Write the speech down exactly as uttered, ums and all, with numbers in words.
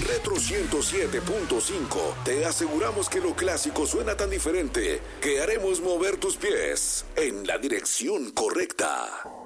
Retro ciento siete punto cinco te aseguramos que lo clásico suena tan diferente que haremos mover tus pies en la dirección correcta.